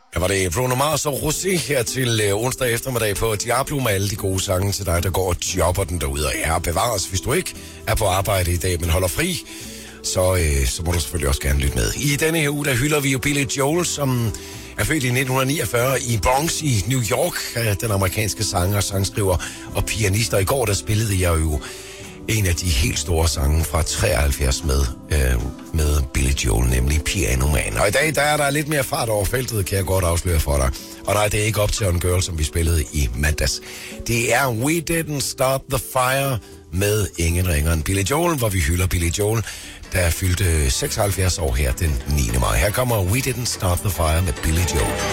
Der var det Bruno Mars og Rosé her til onsdag eftermiddag på Diablo med alle de gode sange til dig, der går og jobber den derude. Og ja, bevares, hvis du ikke er på arbejde i dag, men holder fri, så må du selvfølgelig også gerne lytte med. I denne her uge, der hylder vi jo Billy Joel, som er født i 1949 i Bronx i New York. Den amerikanske sanger, sangskriver og pianist. Og i går, der spillede jeg jo en af de helt store sange fra 73 med Billy Joel, nemlig Piano Man. Og i dag, der er der lidt mere fart over feltet, kan jeg godt afsløre for dig. Og nej, det er ikke Uptown Girl, som vi spillede i mandags. Det er We Didn't Start the Fire med ingen ringer end Billy Joel, hvor vi hylder Billy Joel, der fyldte 76 år her den 9. maj. Her kommer We Didn't Start the Fire med Billy Joel.